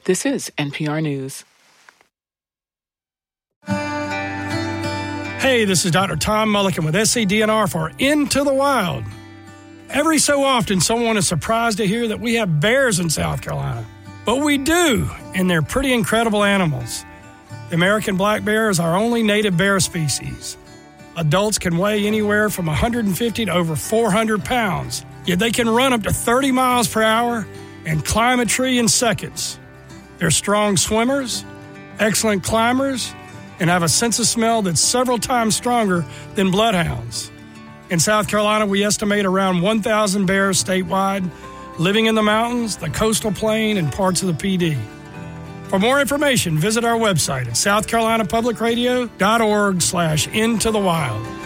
This is NPR News. Hey, this is Dr. Tom Mulliken with SCDNR for Into the Wild. Every so often, someone is surprised to hear that we have bears in South Carolina. But we do, and they're pretty incredible animals. The American black bear is our only native bear species. Adults can weigh anywhere from 150 to over 400 pounds, yet they can run up to 30 miles per hour and climb a tree in seconds. They're strong swimmers, excellent climbers, and have a sense of smell that's several times stronger than bloodhounds. In South Carolina, we estimate around 1,000 bears statewide, living in the mountains, the coastal plain, and parts of the PD. For more information, visit our website at southcarolinapublicradio.org/intothewild.